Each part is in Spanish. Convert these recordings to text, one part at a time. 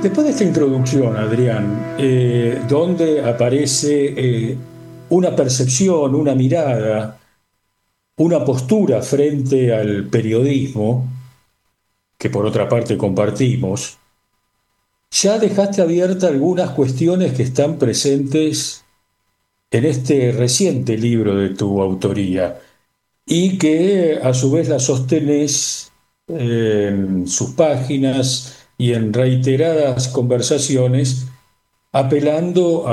Después de esta introducción, Adrián, donde aparece una percepción, una mirada, una postura frente al periodismo, que por otra parte compartimos, ya dejaste abiertas algunas cuestiones que están presentes en este reciente libro de tu autoría y que a su vez las sostenés en sus páginas y en reiteradas conversaciones, apelando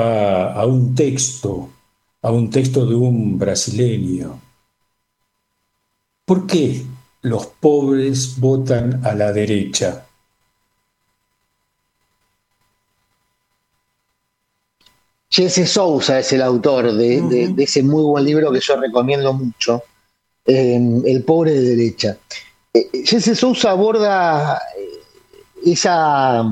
a un texto de un brasileño. ¿Por qué los pobres votan a la derecha? Jesse Sousa es el autor de ese muy buen libro que yo recomiendo mucho, El pobre de derecha. Jesse Sousa aborda esa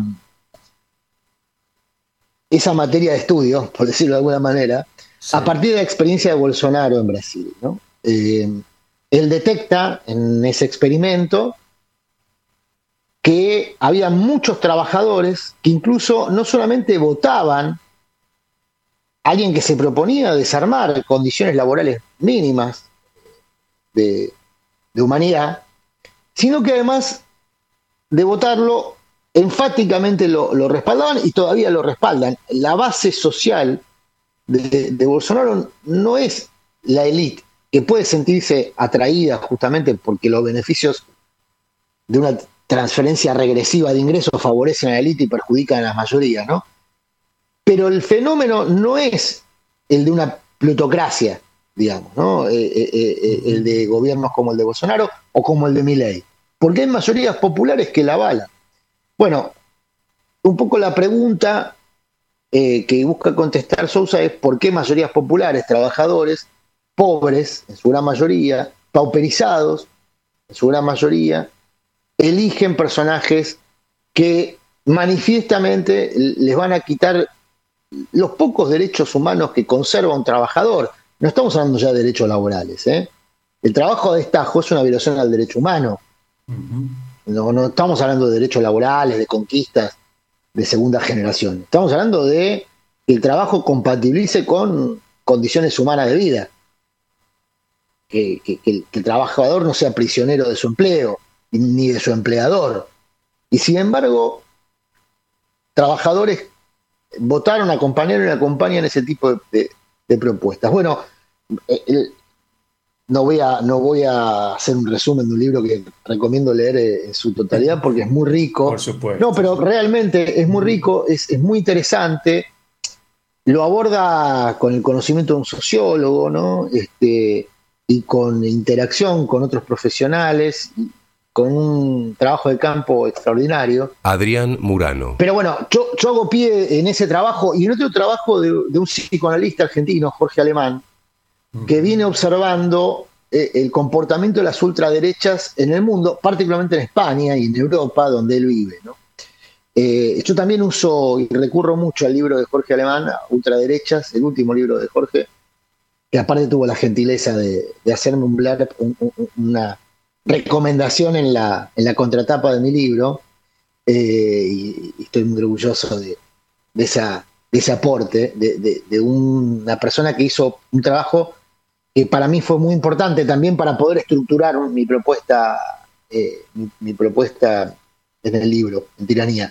materia de estudio, por decirlo de alguna manera, sí, a partir de la experiencia de Bolsonaro en Brasil, ¿no? Él detecta en ese experimento que había muchos trabajadores que incluso no solamente votaban a alguien que se proponía desarmar condiciones laborales mínimas de humanidad, sino que además de votarlo, enfáticamente lo respaldaban y todavía lo respaldan. La base social de Bolsonaro no es la élite, que puede sentirse atraída justamente porque los beneficios de una transferencia regresiva de ingresos favorecen a la élite y perjudican a las mayorías, ¿no? Pero el fenómeno no es el de una plutocracia, digamos, ¿no? El de gobiernos como el de Bolsonaro o como el de Milei, porque hay mayorías populares que la avalan. Bueno, un poco la pregunta que busca contestar Sousa es por qué mayorías populares, trabajadores, pobres, en su gran mayoría, pauperizados, en su gran mayoría, eligen personajes que manifiestamente les van a quitar los pocos derechos humanos que conserva un trabajador. No estamos hablando ya de derechos laborales, ¿eh? El trabajo a destajo es una violación al derecho humano. No estamos hablando de derechos laborales, de conquistas de segunda generación. Estamos hablando de que el trabajo compatibilice con condiciones humanas de vida. Que el trabajador no sea prisionero de su empleo, ni de su empleador. Y sin embargo, trabajadores votaron, acompañaron y acompañan ese tipo de propuestas. Bueno, no voy a hacer un resumen de un libro que recomiendo leer en su totalidad porque es muy rico. Por supuesto. No, pero realmente es muy rico, es muy interesante. Lo aborda con el conocimiento de un sociólogo, ¿no? Y con interacción con otros profesionales, con un trabajo de campo extraordinario. Adrián Murano. Pero bueno, yo hago pie en ese trabajo y en otro trabajo de un psicoanalista argentino, Jorge Alemán, que viene observando el comportamiento de las ultraderechas en el mundo, particularmente en España y en Europa, donde él vive, ¿no? Yo también uso y recurro mucho al libro de Jorge Alemán, Ultraderechas, el último libro de Jorge, que aparte tuvo la gentileza de hacerme una recomendación en la contratapa de mi libro, y estoy muy orgulloso de ese aporte de una persona que hizo un trabajo que para mí fue muy importante también para poder estructurar mi propuesta en el libro, en Tiranía.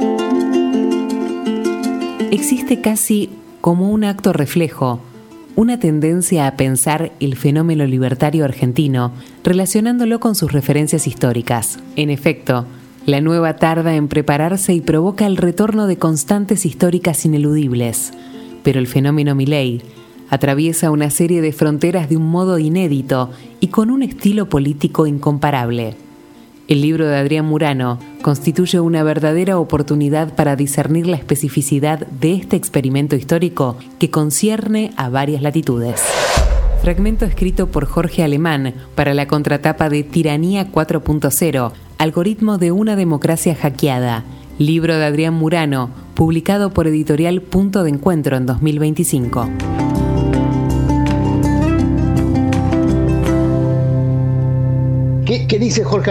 Existe casi como un acto reflejo, una tendencia a pensar el fenómeno libertario argentino relacionándolo con sus referencias históricas. En efecto, la nueva tarda en prepararse y provoca el retorno de constantes históricas ineludibles. Pero el fenómeno Milei atraviesa una serie de fronteras de un modo inédito y con un estilo político incomparable. El libro de Adrián Murano constituye una verdadera oportunidad para discernir la especificidad de este experimento histórico que concierne a varias latitudes. Fragmento escrito por Jorge Alemán para la contratapa de Tiranía 4.0, Algoritmo de una democracia hackeada. Libro de Adrián Murano, publicado por Editorial Punto de Encuentro en 2025. ¿Qué dice Jorge